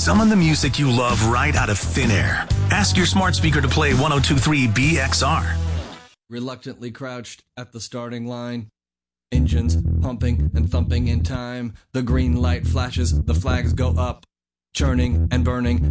Summon the music you love right out of thin air. Ask your smart speaker to play 1023 BXR. Reluctantly crouched at the starting line. Engines pumping and thumping in time. The green light flashes, the flags go up. Churning and burning.